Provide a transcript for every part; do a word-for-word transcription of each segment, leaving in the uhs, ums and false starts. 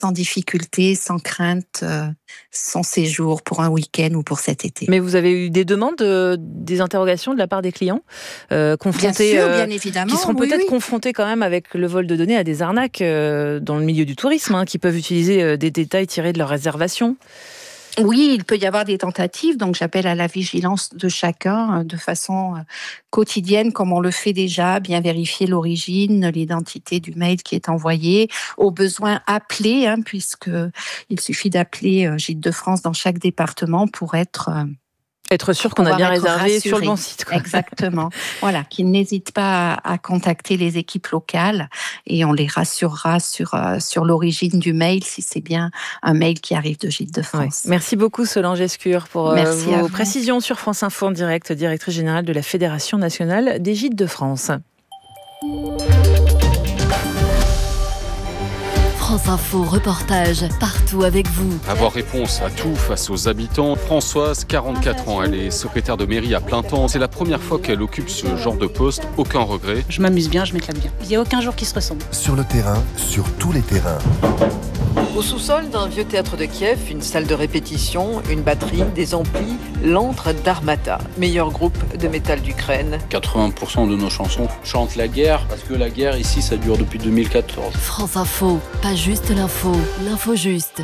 sans difficulté, sans crainte, euh, son séjour pour un week-end ou pour cet été. Mais vous avez eu des demandes, euh, des interrogations de la part des clients euh, confrontés, bien sûr, euh, bien évidemment, qui seront oui, peut-être oui. confrontés quand même avec le vol de données à des arnaques euh, dans le milieu du tourisme, hein, qui peuvent utiliser euh, des détails tirés de leur réservation. Oui, il peut y avoir des tentatives, donc j'appelle à la vigilance de chacun de façon quotidienne, comme on le fait déjà, bien vérifier l'origine, l'identité du mail qui est envoyé, au besoin appeler, hein, puisqu'il suffit d'appeler Gîtes de France dans chaque département pour être... Être sûr qu'on a bien réservé rassuré. Sur le bon site. Quoi. Exactement. Voilà, qu'ils n'hésitent pas à, à contacter les équipes locales et on les rassurera sur, euh, sur l'origine du mail si c'est bien un mail qui arrive de Gîtes de France. Ouais. Merci beaucoup Solange Escure pour euh, vos vous. précisions sur France Info en direct, directrice générale de la Fédération nationale des Gîtes de France. France Info, reportage partout avec vous. Avoir réponse à tout face aux habitants. Françoise, quarante-quatre ans, elle est secrétaire de mairie à plein temps. C'est la première fois qu'elle occupe ce genre de poste. Aucun regret. Je m'amuse bien, je m'éclate bien. Il n'y a aucun jour qui se ressemble. Sur le terrain, sur tous les terrains. Au sous-sol d'un vieux théâtre de Kiev, une salle de répétition, une batterie, des amplis, l'antre d'Armata, meilleur groupe de métal d'Ukraine. quatre-vingts pour cent de nos chansons chantent la guerre, parce que la guerre ici, ça dure depuis deux mille quatorze. France Info, pas juste l'info, l'info juste.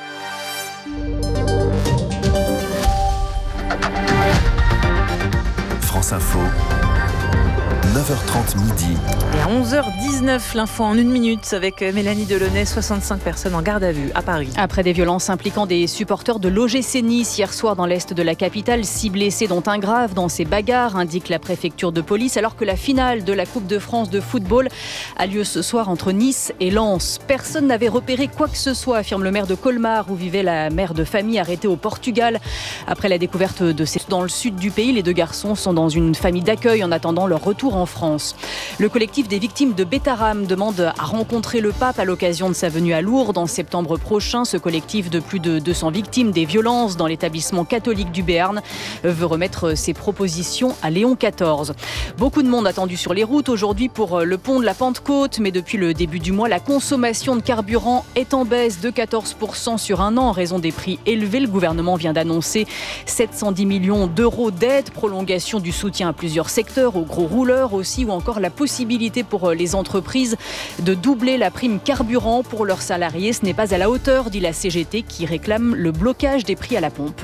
France Info, neuf heures trente midi. Et à onze heures dix-neuf, l'info en une minute avec Mélanie Delaunay, soixante-cinq personnes en garde à vue à Paris. Après des violences impliquant des supporters de l'O G C Nice hier soir dans l'est de la capitale, six blessés dont un grave dans ces bagarres, indique la préfecture de police, alors que la finale de la Coupe de France de football a lieu ce soir entre Nice et Lens. Personne n'avait repéré quoi que ce soit, affirme le maire de Colmar, où vivait la mère de famille arrêtée au Portugal. Après la découverte de ces dans le sud du pays, les deux garçons sont dans une famille d'accueil en attendant leur retour en France. Le collectif des victimes de Bétarame demande à rencontrer le pape à l'occasion de sa venue à Lourdes en septembre prochain. Ce collectif de plus de deux cents victimes des violences dans l'établissement catholique du Béarn veut remettre ses propositions à Léon quatorze. Beaucoup de monde attendu sur les routes aujourd'hui pour le pont de la Pentecôte, mais depuis le début du mois, la consommation de carburant est en baisse de quatorze pour cent sur un an en raison des prix élevés. Le gouvernement vient d'annoncer sept cent dix millions d'euros d'aide, prolongation du soutien à plusieurs secteurs, aux gros rouleurs aussi, ou encore la possibilité pour les entreprises de doubler la prime carburant pour leurs salariés. Ce n'est pas à la hauteur, dit la C G T, qui réclame le blocage des prix à la pompe.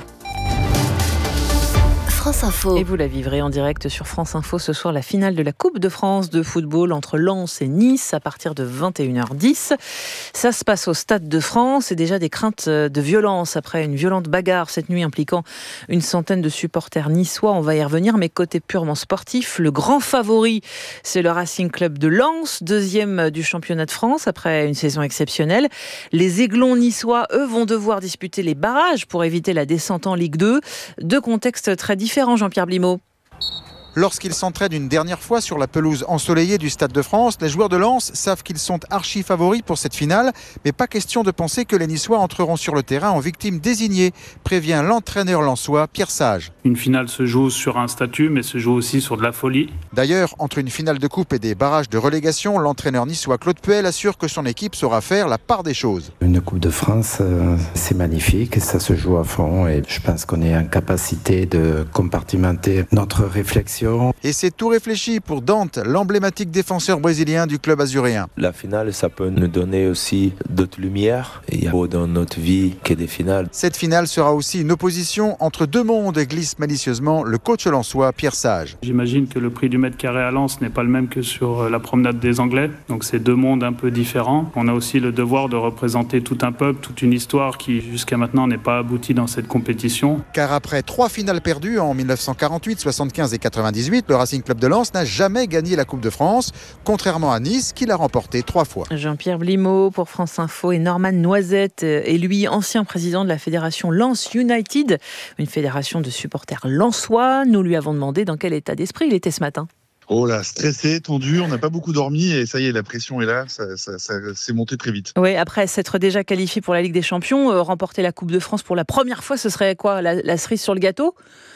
France Info. Et vous la vivrez en direct sur France Info ce soir, la finale de la Coupe de France de football entre Lens et Nice à partir de vingt et une heures dix. Ça se passe au Stade de France et déjà des craintes de violence après une violente bagarre cette nuit impliquant une centaine de supporters niçois. On va y revenir, mais côté purement sportif, le grand favori, c'est le Racing Club de Lens, deuxième du championnat de France après une saison exceptionnelle. Les Aiglons niçois, eux, vont devoir disputer les barrages pour éviter la descente en Ligue deux. Deux contextes très différents. Jean-Pierre Blimaud. Lorsqu'ils s'entraînent une dernière fois sur la pelouse ensoleillée du Stade de France, les joueurs de Lens savent qu'ils sont archi favoris pour cette finale, mais pas question de penser que les Niçois entreront sur le terrain en victimes désignées, prévient l'entraîneur lensois Pierre Sage. Une finale se joue sur un statut, mais se joue aussi sur de la folie. D'ailleurs, entre une finale de coupe et des barrages de relégation, l'entraîneur niçois Claude Puel assure que son équipe saura faire la part des choses. Une Coupe de France, euh, c'est magnifique, ça se joue à fond et je pense qu'on est en capacité de compartimenter notre réflexion. Et c'est tout réfléchi pour Dante, l'emblématique défenseur brésilien du club azuréen. La finale, ça peut nous donner aussi d'autres lumières. Il y a beau dans notre vie que des finales. Cette finale sera aussi une opposition entre deux mondes, glisse malicieusement le coach lensois Pierre Sage. J'imagine que le prix du mètre carré à Lens n'est pas le même que sur la promenade des Anglais. Donc c'est deux mondes un peu différents. On a aussi le devoir de représenter tout un peuple, toute une histoire qui jusqu'à maintenant n'est pas aboutie dans cette compétition. Car après trois finales perdues en dix-neuf cent quarante-huit, soixante-quinze et quatre-vingt-dix-huit, le Racing Club de Lens n'a jamais gagné la Coupe de France, contrairement à Nice qui l'a remportée trois fois. Jean-Pierre Blimaud pour France Info et Norman Noisette est lui ancien président de la fédération Lens United, une fédération de supporters lensois. Nous lui avons demandé dans quel état d'esprit il était ce matin. Oh là, stressé, tendu, on n'a pas beaucoup dormi et ça y est, la pression est là, ça, ça, ça s'est monté très vite. Oui, après s'être déjà qualifié pour la Ligue des Champions, euh, remporter la Coupe de France pour la première fois, ce serait quoi, la, la cerise sur le gâteau ?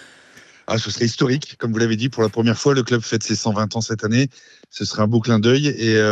Ah, ce serait historique, comme vous l'avez dit, pour la première fois, le club fête ses cent vingt ans cette année. Ce serait un beau clin d'œil et euh,